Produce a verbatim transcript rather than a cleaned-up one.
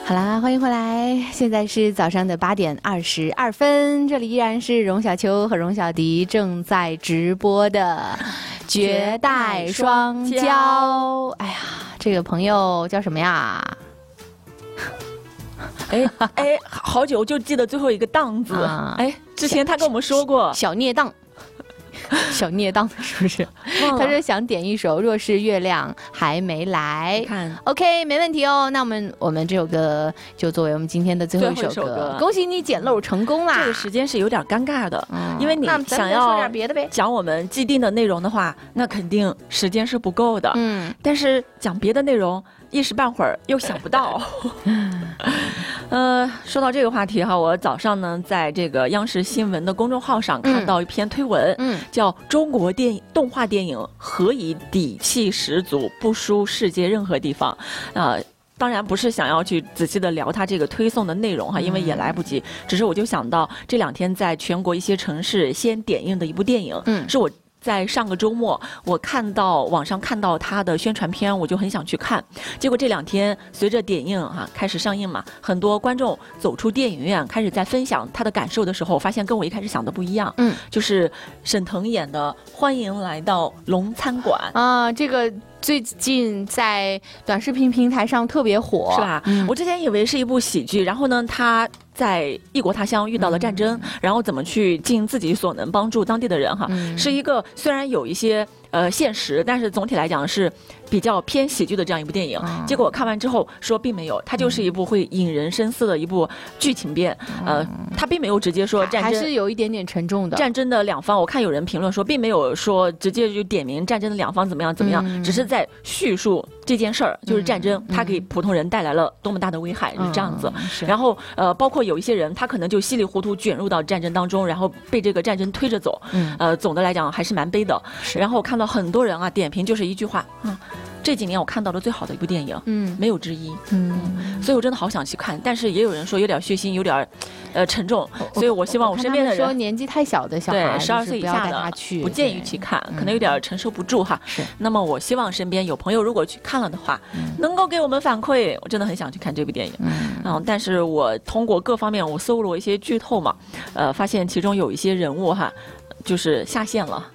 好啦，欢迎回来，现在是早上的八点二十二分，这里依然是荣小秋和荣小迪正在直播的绝代双骄。哎呀，这个朋友叫什么呀？ 哎哎，好久就记得最后一个档字。啊、哎，之前他跟我们说过小孽档。小孽档是不是？他说想点一首《若是月亮还没来》。 看 ，OK， 没问题哦。那我们我们这首歌就作为我们今天的最后一首歌。 首歌恭喜你捡漏成功啦！ 这个时间是有点尴尬的，嗯、因为你想要讲我们既定的内容的话，那肯定时间是不够的。嗯，但是讲别的内容，一时半会儿又想不到。呃，说到这个话题哈，我早上呢在这个央视新闻的公众号上看到一篇推文，嗯，叫《中国电影动画电影何以底气十足，不输世界任何地方》啊、呃。当然不是想要去仔细的聊它这个推送的内容哈，因为也来不及。只是我就想到这两天在全国一些城市先点映的一部电影，嗯，是我在上个周末我看到网上看到它的宣传片，我就很想去看。结果这两天随着点映哈、啊、开始上映嘛，很多观众走出电影院开始在分享他的感受的时候，发现跟我一开始想的不一样。嗯，就是沈腾演的《欢迎来到龙餐馆》 啊，这个。最近在短视频平台上特别火， 是吧？嗯、我之前以为是一部喜剧，然后呢，他在异国他乡遇到了战争，嗯、然后怎么去尽自己所能帮助当地的人哈，嗯、是一个虽然有一些呃现实，但是总体来讲是比较偏喜剧的这样一部电影。嗯、结果我看完之后说并没有，它就是一部会引人深思的一部剧情片。嗯、呃，他并没有直接说战争， 还是有一点点沉重的。 战争的两方，我看有人评论说，并没有说直接就点名战争的两方怎么样怎么样，嗯、只是在叙述这件事儿，就是战争，嗯、它给普通人带来了多么大的危害，嗯、是这样子。是然后呃，包括有一些人，他可能就稀里糊涂卷入到战争当中，然后被这个战争推着走。嗯、呃，总的来讲还是蛮悲的。然后我看到很多人啊点评就是一句话，嗯。这几年我看到的最好的一部电影，嗯，没有之一，嗯，所以我真的好想去看，但是也有人说有点血腥，有点，呃，沉重，所以我希望我身边的人说年纪太小的小孩， 对，十二岁以下的不建议去看，可能有点承受不住哈。是，那么我希望身边有朋友如果去看了的话，能够给我们反馈，我真的很想去看这部电影。嗯，但是我通过各方面我搜罗一些剧透嘛，呃，发现其中有一些人物哈。就是下线了，